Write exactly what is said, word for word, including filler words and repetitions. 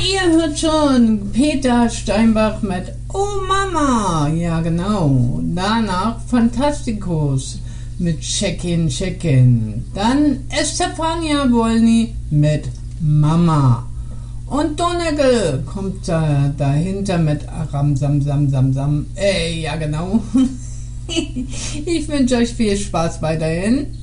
ihr hört schon Peter Steinbach mit Oh Mama. Ja, genau. Danach Fantasticus mit Check-in, Check-in. Dann Estefania Wolny mit Mama. Und Donegel kommt da dahinter mit Aram Sam Sam Sam Sam. Ey, ja genau. Ich wünsche euch viel Spaß weiterhin.